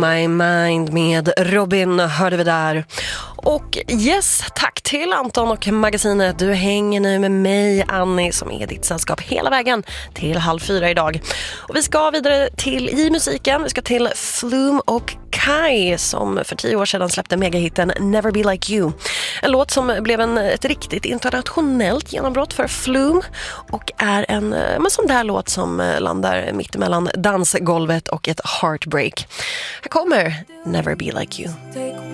My Mind med Robin hörde vi där. Och yes, tack till Anton och magasinet. Du hänger nu med mig, Annie, som är ditt sällskap hela vägen till 3:30 idag. Och vi ska vidare i musiken. Vi ska till Flume och Kai som för 10 år sedan släppte megahitten Never Be Like You. En låt som blev ett riktigt internationellt genombrott för Flume och är en sån där låt som landar mitt emellan dansgolvet och ett heartbreak. Här kommer Never Be Like You.